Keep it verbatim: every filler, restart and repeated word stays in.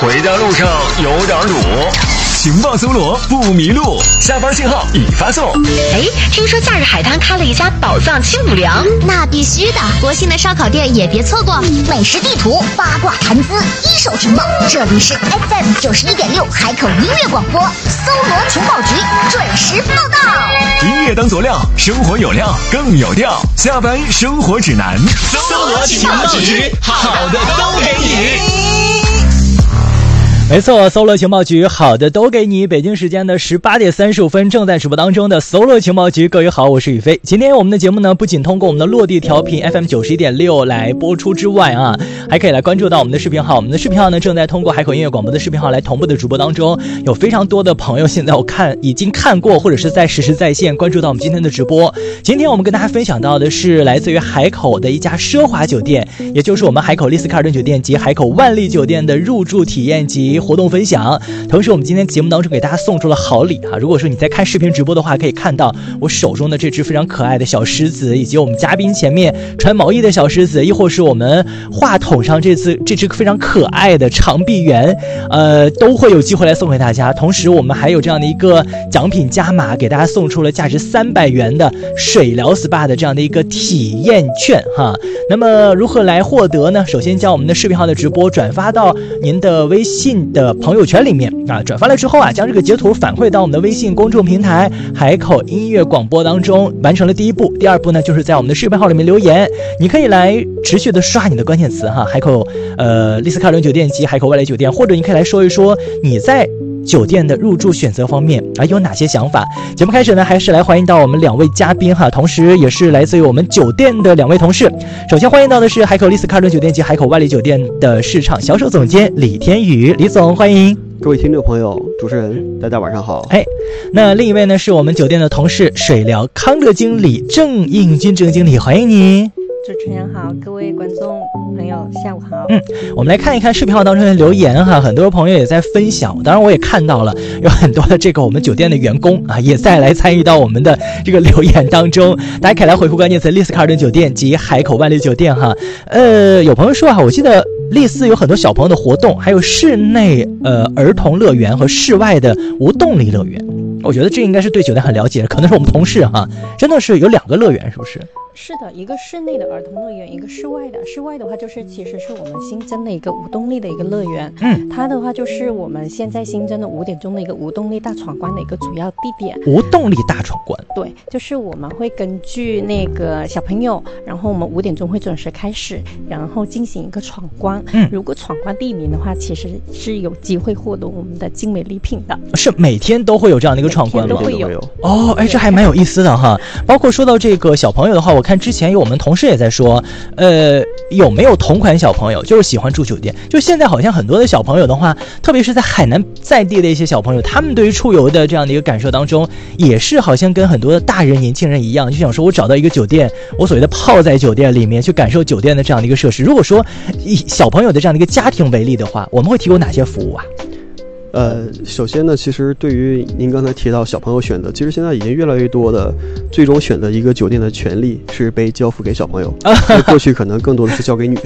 回家路上有点堵，情报搜罗不迷路，下班信号已发送。 哎，听说假日海滩开了一家宝藏清补凉， 那必须的。国信的烧烤店也别错过，美食地图、八卦谈资、一手情报，这里是 F M 九十一点六海口音乐广播，搜罗情报局准时报道。 音乐当佐料，生活有料更有调。下班生活指南， 搜罗情报局，好的都给你。 没错，搜罗情报局好的都给你。北京时间的十八点三十五分，正在直播当中的搜罗情报局，各位好，我是宇飞。今天我们的节目呢，不仅通过我们的落地调频 F M 九十一点六来播出之外啊，还可以来关注到我们的视频号。我们的视频号呢，正在通过海口音乐广播的视频号来同步的直播当中。有非常多的朋友现在我看已经看过，或者是在实时在线关注到我们今天的直播。今天我们跟大家分享到的是来自于海口的一家奢华酒店，也就是我们海口丽思卡尔顿酒店及海口万丽酒店的入住体验及活动分享。同时我们今天节目当中给大家送出了好礼啊！如果说你在看视频直播的话，可以看到我手中的这只非常可爱的小狮子，以及我们嘉宾前面穿毛衣的小狮子，亦或是我们话筒上这次这只非常可爱的长臂猿，呃，都会有机会来送给大家。同时我们还有这样的一个奖品加码，给大家送出了价值三百元的水疗 S P A 的这样的一个体验券哈。那么如何来获得呢？首先将我们的视频号的直播转发到您的微信的朋友圈里面啊，转发了之后啊，将这个截图反馈到我们的微信公众平台海口音乐广播当中，完成了第一步。第二步呢，就是在我们的视频号里面留言，你可以来持续的刷你的关键词哈，海口呃丽思卡尔顿酒店及海口万丽酒店，或者你可以来说一说你在酒店的入住选择方面啊有哪些想法。节目开始呢，还是来欢迎到我们两位嘉宾哈，同时也是来自于我们酒店的两位同事。首先欢迎到的是海口丽思卡尔顿酒店及海口万丽酒店的市场销售总监李天宇，李总欢迎。 各位听众朋友，主持人大家晚上好。 哎，那另一位呢是我们酒店的同事水疗康乐经理郑应军郑经理，欢迎你。 主持人好，各位观众朋友下午好。 嗯，我们来看一看视频号当中的留言哈，很多朋友也在分享，当然我也看到了有很多的这个我们酒店的员工啊也在来参与到我们的这个留言当中，大家可以来回复关键词丽思卡尔顿酒店及海口万丽酒店哈。呃，有朋友说啊，我记得丽思有很多小朋友的活动，还有室内呃儿童乐园和室外的无动力乐园。我觉得这应该是对酒店很了解，可能是我们同事哈，真的是有两个乐园，是不是？ 是的，一个室内的儿童乐园，一个室外的。室外的话就是其实是我们新增的一个无动力的一个乐园，嗯，它的话就是我们现在新增的五点钟的一个无动力大闯关的一个主要地点。 无动力大闯关， 对，就是我们会根据那个小朋友，然后我们五点钟会准时开始，然后进行一个闯关。嗯，如果闯关第一名的话，其实是有机会获得我们的精美礼品的。 是每天都会有这样的一个闯关吗？ 都会有。 哦，哎，这还蛮有意思的哈。包括说到这个小朋友的话，我看之前有我们同事也在说，呃，有没有同款小朋友就是喜欢住酒店？就现在好像很多的小朋友的话，特别是在海南在地的一些小朋友，他们对于出游的这样的一个感受当中，也是好像跟很多的大人年轻人一样，就想说我找到一个酒店，我所谓的泡在酒店里面去感受酒店的这样的一个设施。如果说以小朋友的这样的一个家庭为例的话，我们会提供哪些服务啊？ 呃，首先呢，其实对于您刚才提到小朋友选择，其实现在已经越来越多的最终选择一个酒店的权利是被交付给小朋友，过去可能更多的是交给女